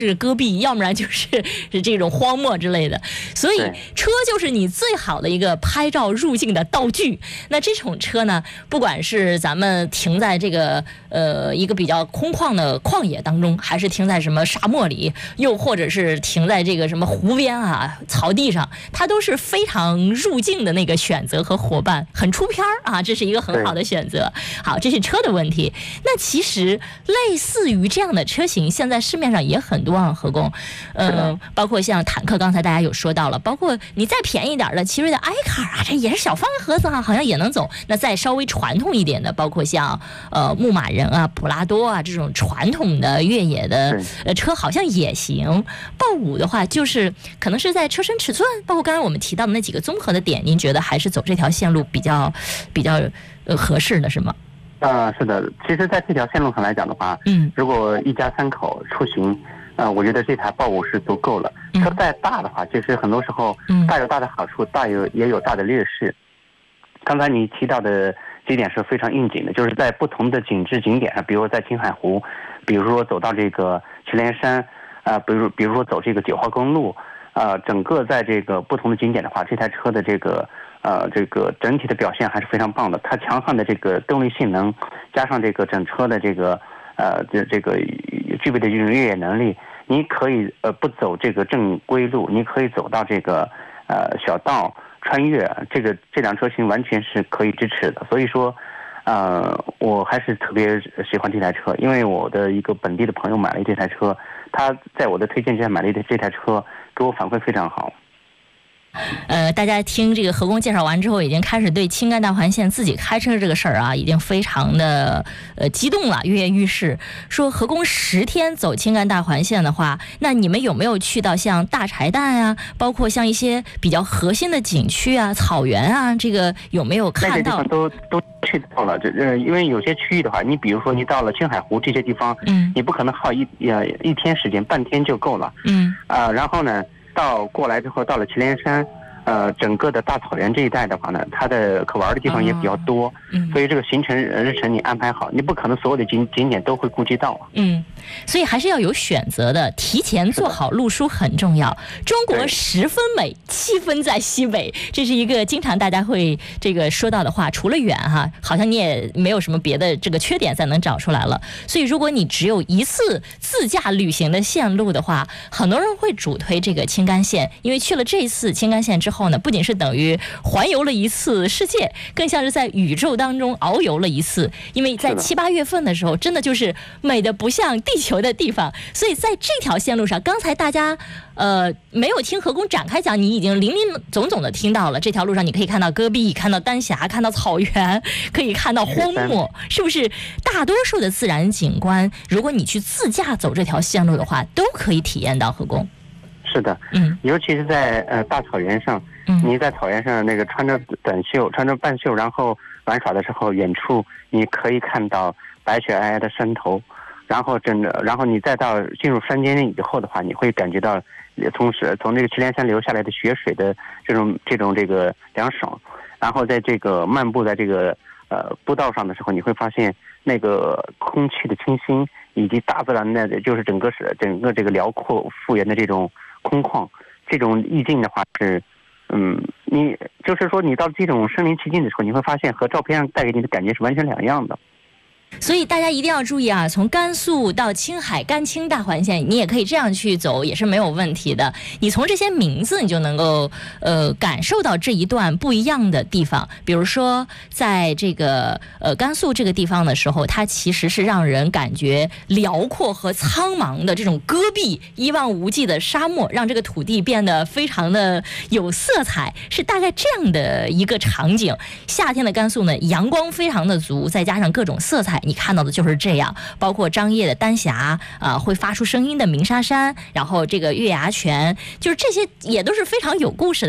是戈壁，要不然就是这种荒漠之类的，所以车就是你最好的一个拍照入境的道具。那这种车呢，不管是咱们停在这个一个比较空旷的旷野当中，还是停在什么沙漠里，又或者是停在这个什么湖边啊、草地上，它都是非常入境的那个选择和伙伴，很出片啊，这是一个很好的选择。好，这是车的问题。那其实类似于这样的车型，现在市面上也很多。何工，包括像坦克，刚才大家有说到了，包括你再便宜点的奇瑞的埃卡啊，这也是小方盒子啊，好像也能走。那再稍微传统一点的，包括像牧马人啊、普拉多啊这种传统的越野的车，好像也行。豹5的话，就是可能是在车身尺寸，包括刚才我们提到的那几个综合的点，您觉得还是走这条线路比较合适的是吗？ 是的，其实在这条线路上来讲的话，如果一家3口出行。我觉得这台豹5是足够了。车再大的话，其实很多时候大有大的好处，也有大的劣势。刚才你提到的几点是非常应景的，就是在不同的景致景点上，比如在青海湖，比如说走到这个祁连山，比如说走这个9号公路，整个在这个不同的景点的话，这台车的这个整体的表现还是非常棒的。它强悍的这个动力性能，加上这个整车的这个具备的这种越野能力。你可以不走这个正规路，你可以走到这个小道穿越，这辆车型完全是可以支持的。所以说，我还是特别喜欢这台车，因为我的一个本地的朋友买了这台车，他在我的推荐之下买了这台车，给我反馈非常好。 大家听这个何工介绍完之后，已经开始对青甘大环线自己开车这个事儿啊，已经非常的激动了，跃跃欲试。说何工10天走青甘大环线的话，那你们有没有去到像大柴旦啊，包括像一些比较核心的景区啊、草原啊，这个有没有看到？ 那些地方都去到了，因为有些区域的话，你比如说你到了青海湖这些地方，你不可能耗一天时间，半天就够了。然后呢？过来之后，到了祁连山，整个的大草原这一带的话呢，它的可玩的地方也比较多，所以这个行程日程你安排好，你不可能所有的景点都会顾及到。 所以还是要有选择的，提前做好路书很重要。中国10分美，7分在西北，这是一个经常大家会这个说到的话。除了远哈，好像你也没有什么别的这个缺点再能找出来了。所以如果你只有一次自驾旅行的线路的话，很多人会主推这个青甘线，因为去了这次青甘线之后呢，不仅是等于环游了一次世界，更像是在宇宙当中遨游了一次。因为在7、8月份的时候，真的就是美的不像地球的地方。所以在这条线路上，刚才大家没有听何工展开讲，你已经林林总总的听到了。这条路上你可以看到戈壁，看到丹霞，看到草原，可以看到荒漠，是不是？大多数的自然景观，如果你去自驾走这条线路的话，都可以体验到。何工， 是的，尤其是在大草原上，你在草原上那个穿着短袖、穿着半袖，然后玩耍的时候，远处你可以看到白雪皑皑的山头。然后你再到进入山间以后的话，你会感觉到从这个祁连山流下来的雪水的这个凉爽。然后在这个漫步在这个步道上的时候，你会发现那个空气的清新，以及大自然的就是整个这个辽阔复原的这种空旷，这种意境的话是，你就是说你到这种身临其境的时候，你会发现和照片上带给你的感觉是完全两样的。 所以大家一定要注意啊，从甘肃到青海甘青大环线，你也可以这样去走，也是没有问题的。你从这些名字，你就能够感受到这一段不一样的地方。比如说，在这个甘肃这个地方的时候，它其实是让人感觉辽阔和苍茫的这种戈壁，一望无际的沙漠，让这个土地变得非常的有色彩，是大概这样的一个场景。夏天的甘肃呢，阳光非常的足，再加上各种色彩。你看到的就是这样，包括张掖的丹霞会发出声音的鸣沙山，然后这个月牙泉，就是这些也都是非常有故事的。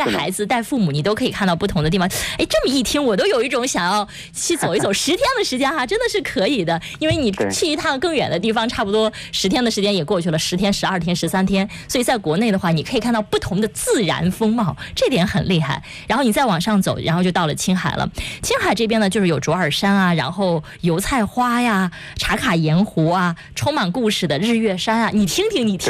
带孩子带父母，你都可以看到不同的地方。哎，这么一听我都有一种想要去走一走10天的时间哈，真的是可以的，因为你去一趟更远的地方，差不多10天的时间也过去了，10天、12天、13天，所以在国内的话，你可以看到不同的自然风貌，这点很厉害。然后你再往上走，然后就到了青海了。青海这边呢，就是有卓尔山啊，然后油菜花呀、茶卡盐湖啊，充满故事的日月山啊，你听听，